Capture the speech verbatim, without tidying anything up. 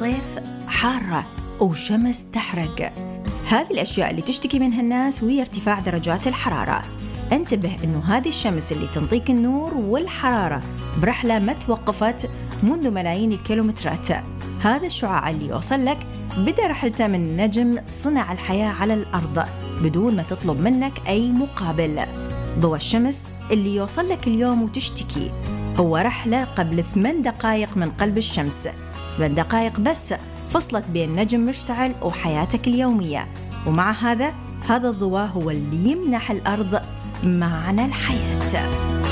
الصيف حارة وشمس تحرق. هذه الأشياء اللي تشتكي منها الناس وهي ارتفاع درجات الحرارة. انتبه إنه هذه الشمس اللي تنطيك النور والحرارة برحلة ما توقفت منذ ملايين الكيلومترات. هذا الشعاع اللي يوصل لك بدأ رحلته من نجم صنع الحياة على الأرض بدون ما تطلب منك أي مقابل. ضوء الشمس اللي يوصل لك اليوم وتشتكي هو رحلة قبل ثمان دقائق من قلب الشمس. ثمان دقائق بس فصلت بين نجم مشتعل وحياتك اليومية، ومع هذا هذا الضوء هو اللي يمنح الأرض معنى الحياة.